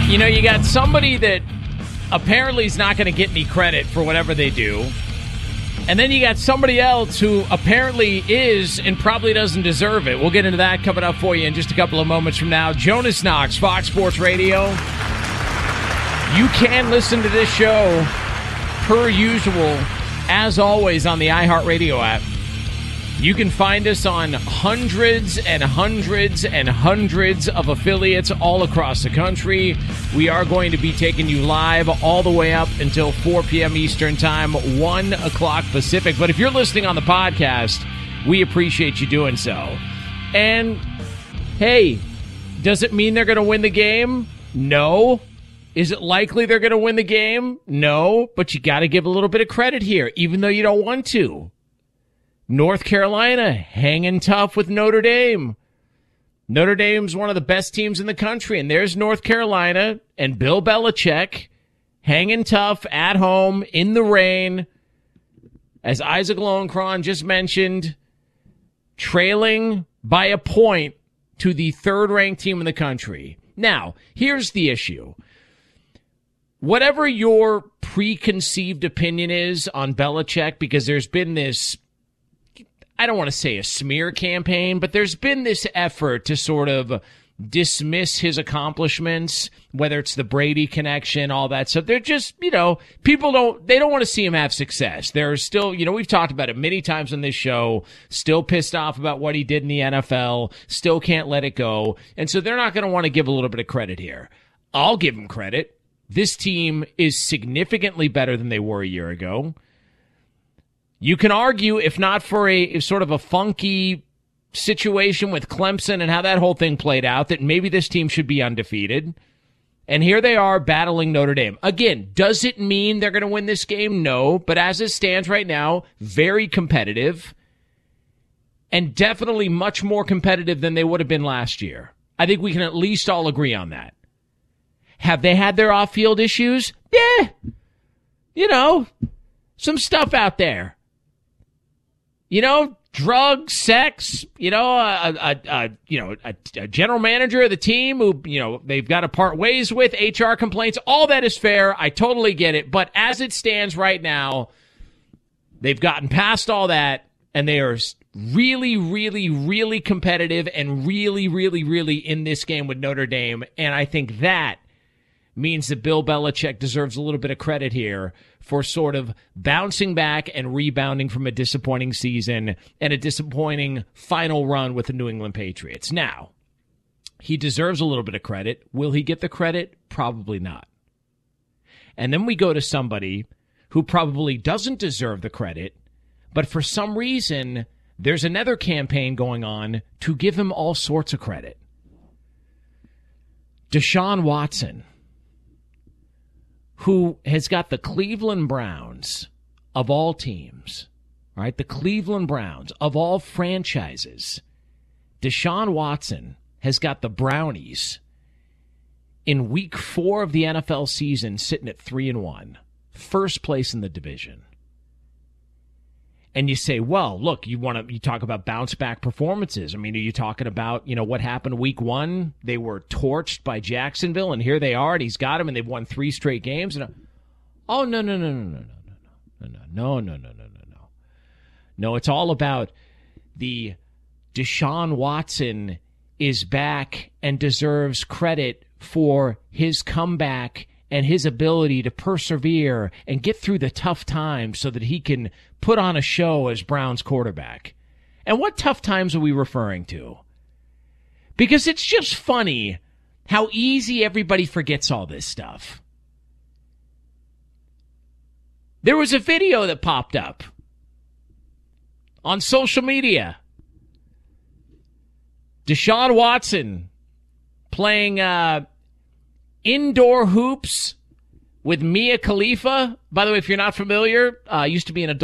You know, you got somebody that apparently is not going to get any credit for whatever they do. And then you got somebody else who apparently is and probably doesn't deserve it. We'll get into that coming up for you in just a couple of moments from now. Jonas Knox, Fox Sports Radio. You can listen to this show per usual, as always, on the iHeartRadio app. You can find us on hundreds and hundreds and hundreds of affiliates all across the country. We are going to be taking you live all the way up until 4 p.m. Eastern Time, 1 o'clock Pacific. But if you're listening on the podcast, we appreciate you doing so. And, hey, does it mean they're going to win the game? No. Is it likely they're going to win the game? No. But you got to give a little bit of credit here, even though you don't want to. North Carolina hanging tough with Notre Dame. Notre Dame's one of the best teams in the country, and there's North Carolina and Bill Belichick hanging tough at home in the rain. As Isaac Lowenkron just mentioned, trailing by a point to the third-ranked team in the country. Now, here's the issue. Whatever your preconceived opinion is on Belichick, because there's been this, I don't want to say a smear campaign, but there's been this effort to sort of dismiss his accomplishments, whether it's the Brady connection, all that stuff. They're just, people don't want to see him have success. They're still, we've talked about it many times on this show, still pissed off about what he did in the NFL, still can't let it go. And so they're not going to want to give a little bit of credit here. I'll give him credit. This team is significantly better than they were a year ago. You can argue, if not for a sort of a funky situation with Clemson and how that whole thing played out, that maybe this team should be undefeated. And here they are battling Notre Dame. Again, does it mean they're going to win this game? No. But as it stands right now, very competitive. And definitely much more competitive than they would have been last year. I think we can at least all agree on that. Have they had their off-field issues? Yeah. Some stuff out there. Drugs, sex, a general manager of the team who, they've got to part ways with, HR complaints, all that is fair. I totally get it. But as it stands right now, they've gotten past all that, and they are really, really, really competitive and really, really, really in this game with Notre Dame. And I think that means that Bill Belichick deserves a little bit of credit here for sort of bouncing back and rebounding from a disappointing season and a disappointing final run with the New England Patriots. Now, he deserves a little bit of credit. Will he get the credit? Probably not. And then we go to somebody who probably doesn't deserve the credit, but for some reason, there's another campaign going on to give him all sorts of credit. Deshaun Watson, who has got the Cleveland Browns of all teams, right? The Cleveland Browns of all franchises. Deshaun Watson has got the Brownies in week 4 of the NFL season sitting at 3-1, first place in the division. And you say, well, look, you talk about bounce back performances. I mean, are you talking about, what happened week 1? They were torched by Jacksonville, and here they are, and he's got them, and they've won 3 straight games. And no. No, it's all about the Deshaun Watson is back and deserves credit for his comeback and his ability to persevere and get through the tough times so that he can put on a show as Browns quarterback. And what tough times are we referring to? Because it's just funny how easy everybody forgets all this stuff. There was a video that popped up on social media. Deshaun Watson playing indoor hoops with Mia Khalifa. By the way, if you're not familiar, used to be an adult